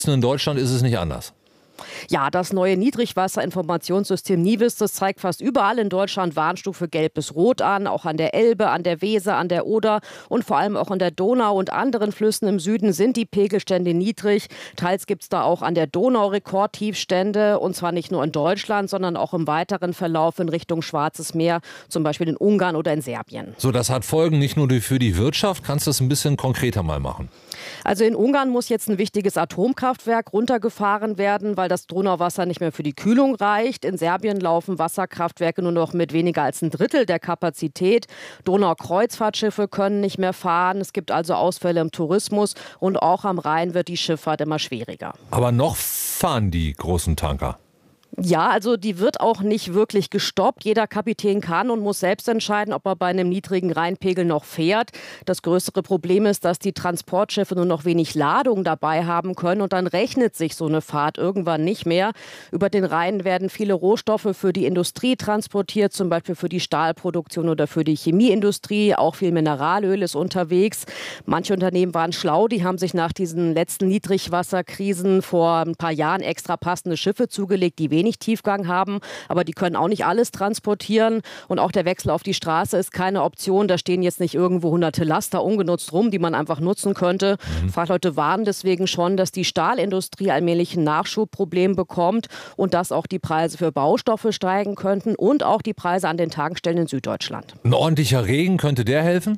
In Deutschland ist es nicht anders. Ja, das neue Niedrigwasserinformationssystem NIWIS, das zeigt fast überall in Deutschland Warnstufe Gelb bis Rot an, auch an der Elbe, an der Weser, an der Oder und vor allem auch an der Donau und anderen Flüssen im Süden sind die Pegelstände niedrig. Teils gibt es da auch an der Donau Rekordtiefstände und zwar nicht nur in Deutschland, sondern auch im weiteren Verlauf in Richtung Schwarzes Meer, zum Beispiel in Ungarn oder in Serbien. So, das hat Folgen nicht nur für die Wirtschaft. Kannst du das ein bisschen konkreter mal machen? Also in Ungarn muss jetzt ein wichtiges Atomkraftwerk runtergefahren werden, weil das Donauwasser nicht mehr für die Kühlung reicht. In Serbien laufen Wasserkraftwerke nur noch mit weniger als ein Drittel der Kapazität. Donaukreuzfahrtschiffe können nicht mehr fahren. Es gibt also Ausfälle im Tourismus und auch am Rhein wird die Schifffahrt immer schwieriger. Aber noch fahren die großen Tanker. Ja, also die wird auch nicht wirklich gestoppt. Jeder Kapitän kann und muss selbst entscheiden, ob er bei einem niedrigen Rheinpegel noch fährt. Das größere Problem ist, dass die Transportschiffe nur noch wenig Ladung dabei haben können und dann rechnet sich so eine Fahrt irgendwann nicht mehr. Über den Rhein werden viele Rohstoffe für die Industrie transportiert, zum Beispiel für die Stahlproduktion oder für die Chemieindustrie. Auch viel Mineralöl ist unterwegs. Manche Unternehmen waren schlau, die haben sich nach diesen letzten Niedrigwasserkrisen vor ein paar Jahren extra passende Schiffe zugelegt, die wenig Tiefgang haben, aber die können auch nicht alles transportieren und auch der Wechsel auf die Straße ist keine Option. Da stehen jetzt nicht irgendwo hunderte Laster ungenutzt rum, die man einfach nutzen könnte. Fachleute warnen deswegen schon, dass die Stahlindustrie allmählich ein Nachschubproblem bekommt und dass auch die Preise für Baustoffe steigen könnten und auch die Preise an den Tankstellen in Süddeutschland. Ein ordentlicher Regen, könnte der helfen?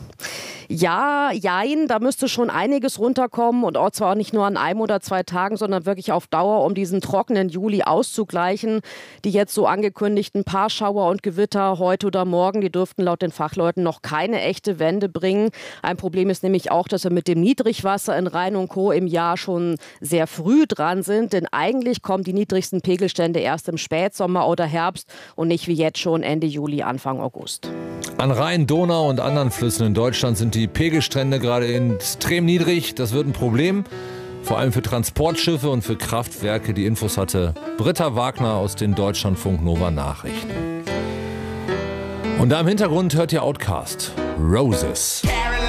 Ja, jein, da müsste schon einiges runterkommen und auch zwar nicht nur an einem oder 2 Tagen, sondern wirklich auf Dauer, um diesen trockenen Juli auszugleichen. Die jetzt so angekündigten Paarschauer und Gewitter heute oder morgen, die dürften laut den Fachleuten noch keine echte Wende bringen. Ein Problem ist nämlich auch, dass wir mit dem Niedrigwasser in Rhein und Co. im Jahr schon sehr früh dran sind, denn eigentlich kommen die niedrigsten Pegelstände erst im Spätsommer oder Herbst und nicht wie jetzt schon Ende Juli, Anfang August. An Rhein, Donau und anderen Flüssen in Deutschland sind die Pegelstände gerade extrem niedrig. Das wird ein Problem, vor allem für Transportschiffe und für Kraftwerke. Die Infos hatte Britta Wagner aus den Deutschlandfunk Nova Nachrichten. Und da im Hintergrund hört ihr Outcast, Roses.